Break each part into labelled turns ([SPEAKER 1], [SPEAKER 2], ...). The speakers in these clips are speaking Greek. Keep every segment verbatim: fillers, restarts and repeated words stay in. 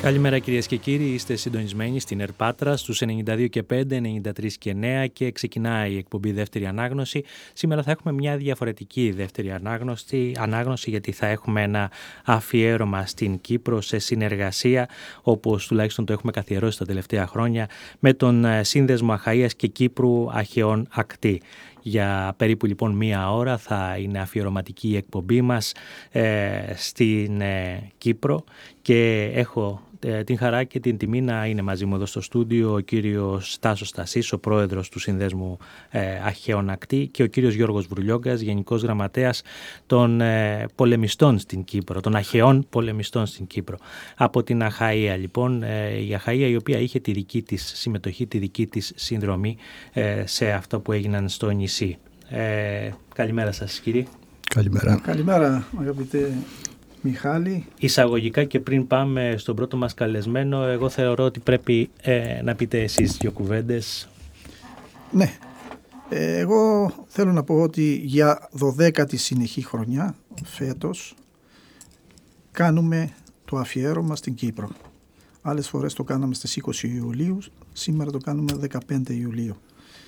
[SPEAKER 1] Καλημέρα κυρίες και κύριοι, είστε συντονισμένοι στην Ερπάτρα στους ενενήντα δύο και πέντε, ενενήντα τρία και εννέα και ξεκινάει η εκπομπή Δεύτερη Ανάγνωση. Σήμερα θα έχουμε μια διαφορετική δεύτερη ανάγνωση, ανάγνωση γιατί θα έχουμε ένα αφιέρωμα στην Κύπρο σε συνεργασία, όπως τουλάχιστον το έχουμε καθιερώσει τα τελευταία χρόνια, με τον Σύνδεσμο Αχαΐας και Κύπρου Αχαιών Ακτή. Για περίπου λοιπόν μία ώρα θα είναι αφιερωματική η εκπομπή μας ε, στην ε, Κύπρο και έχω ε, την χαρά και την τιμή να είναι μαζί μου εδώ στο στούντιο ο κύριος Τάσος Στασής, ο πρόεδρος του Συνδέσμου ε, Αχαιών Ακτή, και ο κύριος Γιώργος Βρουλιόγκας, γενικός γραμματέας των ε, πολεμιστών στην Κύπρο, των αχαιών πολεμιστών στην Κύπρο. Από την Αχαΐα λοιπόν, ε, η Αχαΐα η οποία είχε τη δική της συμμετοχή, τη δική της συνδρομή ε, σε αυτό που έγιναν στο νησί. Ε, καλημέρα σας κύριε.
[SPEAKER 2] Καλημέρα.
[SPEAKER 3] Καλημέρα αγαπητέ Μιχάλη.
[SPEAKER 1] Εισαγωγικά και πριν πάμε στον πρώτο μας καλεσμένο, εγώ θεωρώ ότι πρέπει ε, να πείτε εσείς δύο κουβέντες.
[SPEAKER 3] Ναι, ε, εγώ θέλω να πω ότι για δωδέκατη συνεχή χρονιά φέτος κάνουμε το αφιέρωμα στην Κύπρο. Άλλες φορές το κάναμε στις είκοσι Ιουλίου, σήμερα το κάνουμε δεκαπέντε Ιουλίου.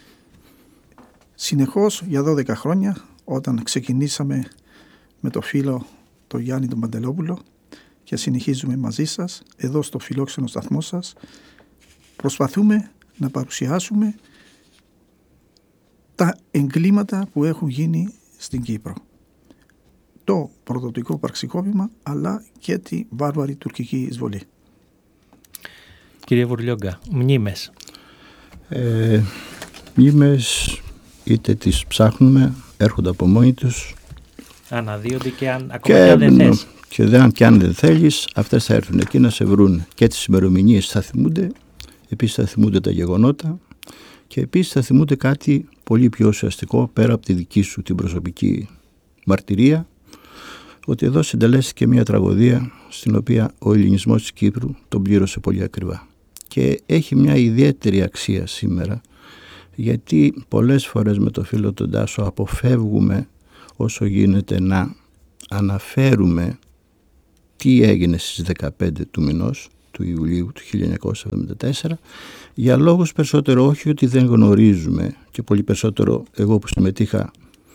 [SPEAKER 3] Συνεχώς για δώδεκα χρόνια, όταν ξεκινήσαμε με το φίλο το Γιάννη τον Παντελόπουλο και συνεχίζουμε μαζί σας εδώ στο φιλόξενο σταθμό σας, προσπαθούμε να παρουσιάσουμε τα εγκλήματα που έχουν γίνει στην Κύπρο, το προδοτικό πραξικόπημα αλλά και τη βάρβαρη τουρκική εισβολή.
[SPEAKER 1] Κύριε Βουρλιόγκα, μνήμες.
[SPEAKER 2] Ε, μνήμες είτε τις ψάχνουμε, έρχονται από μόνοι τους.
[SPEAKER 1] Αναδύονται και αν, ακόμα
[SPEAKER 2] και,
[SPEAKER 1] και αν δεν θες.
[SPEAKER 2] Και, δεν, και αν δεν θέλεις, αυτές θα έρθουν εκεί να σε βρουν. Και τις ημερομηνίες θα θυμούνται, επίσης θα θυμούνται τα γεγονότα και επίσης θα θυμούνται κάτι πολύ πιο ουσιαστικό πέρα από τη δική σου την προσωπική μαρτυρία, ότι εδώ συντελέστηκε μια τραγωδία στην οποία ο ελληνισμός της Κύπρου τον πλήρωσε πολύ ακριβά. Και έχει μια ιδιαίτερη αξία σήμερα, γιατί πολλές φορές με το φίλο τον Τάσο αποφεύγουμε όσο γίνεται να αναφέρουμε τι έγινε στις δεκαπέντε του μηνός του Ιουλίου του χίλια εννιακόσια εβδομήντα τέσσερα, για λόγους περισσότερο όχι ότι δεν γνωρίζουμε, και πολύ περισσότερο εγώ που συμμετείχα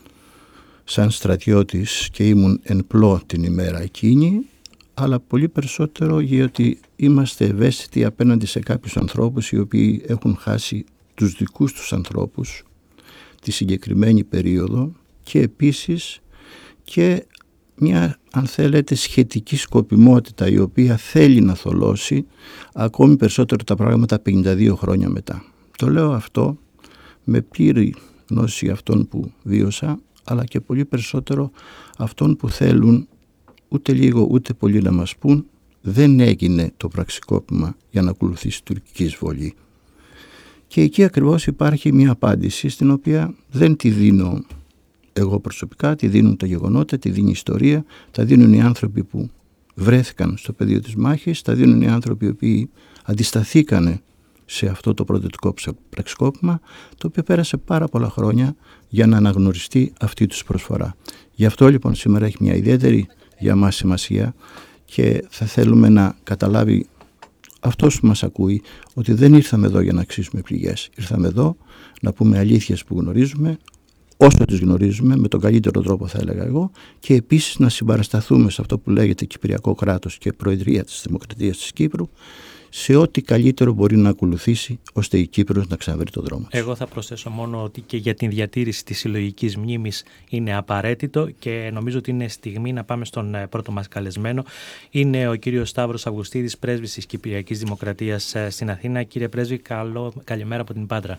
[SPEAKER 2] σαν στρατιώτης και ήμουν εν πλώ την ημέρα εκείνη, αλλά πολύ περισσότερο γιατί είμαστε ευαίσθητοι απέναντι σε κάποιους ανθρώπους οι οποίοι έχουν χάσει τους δικούς τους ανθρώπους τη συγκεκριμένη περίοδο, και επίσης και μια, αν θέλετε, σχετική σκοπιμότητα η οποία θέλει να θολώσει ακόμη περισσότερο τα πράγματα πενήντα δύο χρόνια μετά. Το λέω αυτό με πλήρη γνώση αυτών που βίωσα, αλλά και πολύ περισσότερο αυτών που θέλουν ούτε λίγο ούτε πολύ να μας πούν δεν έγινε το πραξικόπημα για να ακολουθήσει τουρκική εισβολή. Και εκεί ακριβώς υπάρχει μια απάντηση στην οποία δεν τη δίνω εγώ προσωπικά, τη δίνουν τα γεγονότα, τη δίνει η ιστορία, τα δίνουν οι άνθρωποι που βρέθηκαν στο πεδίο της μάχης, τα δίνουν οι άνθρωποι οι οποίοι αντισταθήκανε σε αυτό το προδοτικό πραξικόπημα, το οποίο πέρασε πάρα πολλά χρόνια για να αναγνωριστεί αυτή τους προσφορά. Γι' αυτό λοιπόν σήμερα έχει μια ιδιαίτερη για μας σημασία και θα θέλουμε να καταλάβει αυτός που μας ακούει ότι δεν ήρθαμε εδώ για να αξίσουμε πληγές. Ήρθαμε εδώ να πούμε αλήθειες που γνωρίζουμε, όσο τις γνωρίζουμε, με τον καλύτερο τρόπο θα έλεγα εγώ, και επίσης να συμπαρασταθούμε σε αυτό που λέγεται Κυπριακό κράτος και Προεδρία της Δημοκρατίας της Κύπρου, σε ό,τι καλύτερο μπορεί να ακολουθήσει ώστε η Κύπρος να ξαναβρει τον δρόμο της.
[SPEAKER 1] Εγώ θα προσθέσω μόνο ότι και για την διατήρηση της συλλογικής μνήμης είναι απαραίτητο, και νομίζω ότι είναι στιγμή να πάμε στον πρώτο μας καλεσμένο. Είναι ο κύριος Σταύρος Αυγουστίδης, πρέσβης της Κυπριακής Δημοκρατίας στην Αθήνα. Κύριε πρέσβη, καλό, καλημέρα από την Πάτρα.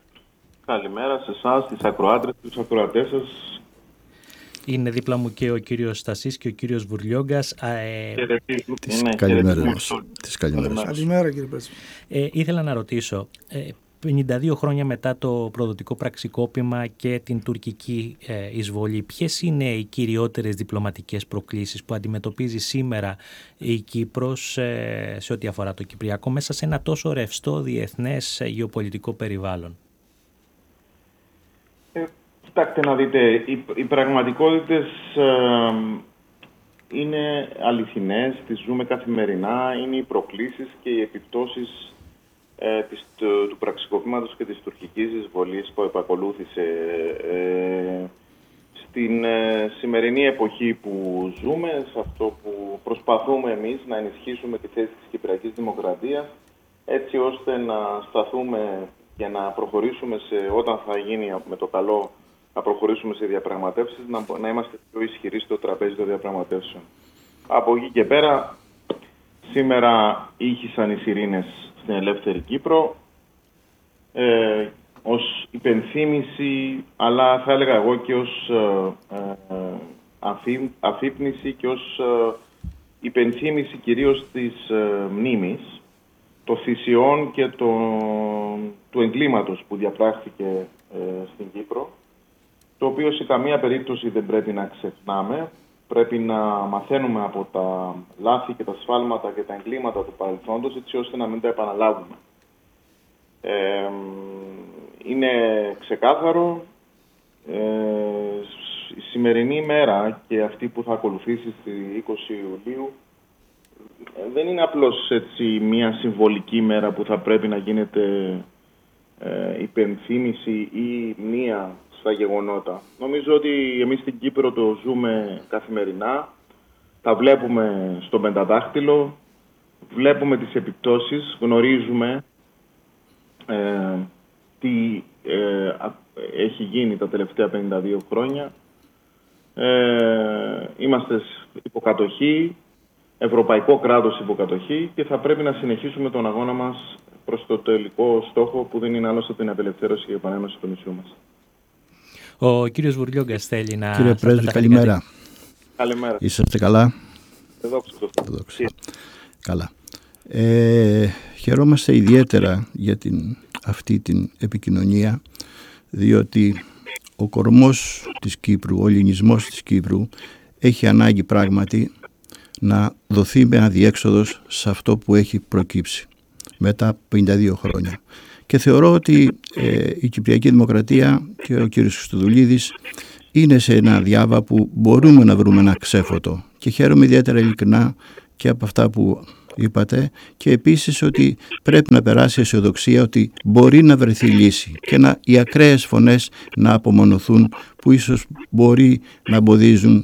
[SPEAKER 4] Καλημέρα σε εσάς, τις ακροάτρες και τους ακροατές σας.
[SPEAKER 1] Είναι δίπλα μου και ο κύριος Στασής και ο κύριος Βουρλιόγκας. Ε,
[SPEAKER 2] Τις καλημέρες.
[SPEAKER 3] Καλημέρα κύριε πρέσβη.
[SPEAKER 1] Ε, ήθελα να ρωτήσω, ε, πενήντα δύο χρόνια μετά το προδοτικό πραξικόπημα και την τουρκική ε, εισβολή, ποιες είναι οι κυριότερες διπλωματικές προκλήσεις που αντιμετωπίζει σήμερα η Κύπρος ε, σε ό,τι αφορά το Κυπριακό μέσα σε ένα τόσο ρευστό διεθνές γεωπολιτικό περιβάλλον?
[SPEAKER 4] Ε, κοιτάξτε να δείτε, οι, οι πραγματικότητες ε, είναι αληθινές, τις ζούμε καθημερινά, είναι οι προκλήσεις και οι επιπτώσεις ε, της, του, του πραξικοπήματος και της τουρκικής εισβολής που επακολούθησε. Ε, στην ε, σημερινή εποχή που ζούμε, σε αυτό που προσπαθούμε εμείς να ενισχύσουμε τη θέση της Κυπριακής Δημοκρατίας, έτσι ώστε να σταθούμε και να προχωρήσουμε σε, όταν θα γίνει με το καλό, να προχωρήσουμε σε διαπραγματεύσεις, να, να είμαστε πιο ισχυροί στο τραπέζι των διαπραγματεύσεων. Από εκεί και πέρα, σήμερα ήχησαν οι σιρήνες στην ελεύθερη Κύπρο, ε, ως υπενθύμηση, αλλά θα έλεγα εγώ και ως ε, ε, αφή, αφύπνιση και ως ε, υπενθύμηση κυρίως της ε, μνήμης, των θυσιών και το, του εγκλήματος που διαπράχθηκε ε, στην Κύπρο, το οποίο σε καμία περίπτωση δεν πρέπει να ξεχνάμε. Πρέπει να μαθαίνουμε από τα λάθη και τα σφάλματα και τα εγκλήματα του παρελθόντος, έτσι ώστε να μην τα επαναλάβουμε. Ε, είναι ξεκάθαρο, ε, η σημερινή μέρα και αυτή που θα ακολουθήσει στη είκοσι Ιουλίου δεν είναι απλώς έτσι μια συμβολική μέρα που θα πρέπει να γίνεται ε, υπενθύμηση ή μία στα γεγονότα. Νομίζω ότι εμείς στην Κύπρο το ζούμε καθημερινά, τα βλέπουμε στο πενταδάχτυλο, βλέπουμε τις επιπτώσεις, γνωρίζουμε ε, τι ε, έχει γίνει τα τελευταία πενήντα δύο χρόνια. Ε, είμαστε υποκατοχή, ευρωπαϊκό κράτος υποκατοχή και θα πρέπει να συνεχίσουμε τον αγώνα μας προς το τελικό στόχο που δεν είναι άλλος από την απελευθέρωση και επανένωση του νησιού μας.
[SPEAKER 1] Ο κύριος Βουρλιόγκας θέλει να...
[SPEAKER 2] Κύριε Πρέσβη, καλημέρα.
[SPEAKER 4] Καλημέρα.
[SPEAKER 2] Είσαστε καλά?
[SPEAKER 4] Δόξα τω Θεώ.
[SPEAKER 2] Καλά. Ε, χαιρόμαστε ιδιαίτερα για την, αυτή την επικοινωνία, διότι ο κορμός της Κύπρου, ο ελληνισμός της Κύπρου έχει ανάγκη πράγματι να δοθεί με αδιέξοδος σε αυτό που έχει προκύψει μετά πενήντα δύο χρόνια. Και θεωρώ ότι ε, η Κυπριακή Δημοκρατία και ο κύριος Χριστοδουλίδης είναι σε ένα διάβα που μπορούμε να βρούμε ένα ξέφωτο, και χαίρομαι ιδιαίτερα ειλικρινά και από αυτά που είπατε, και επίσης ότι πρέπει να περάσει αισιοδοξία ότι μπορεί να βρεθεί λύση και να, οι ακραίες φωνές να απομονωθούν που ίσως μπορεί να εμποδίζουν